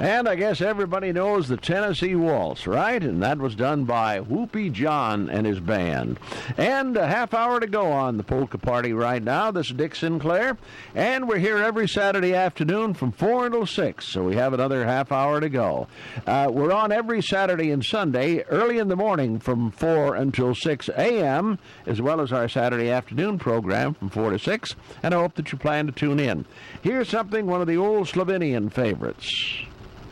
And I guess everybody knows the Tennessee Waltz, right? And that was done by Whoopie John and his band. And a half hour to go on the polka party right now. This is Dick Sinclair, and we're here every Saturday afternoon from 4 until 6, so we have another half hour to go. We're on every Saturday and Sunday, early in the morning from 4 until 6 a.m., as well as our Saturday afternoon program from 4 to 6, and I hope that you plan to tune in. Here's something, one of the old Slovenian favorites.